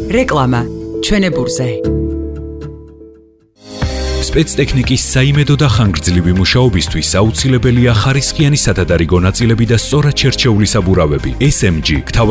რეკლამა ჩვენებურზე. სპეცტექნიკის საიმედო და ხანგრძლივი მუშაობისთვის აუცილებელია ხარისხიანი სათადარიგო ნაწილები და სწორად შერჩეული საბურავები. SMG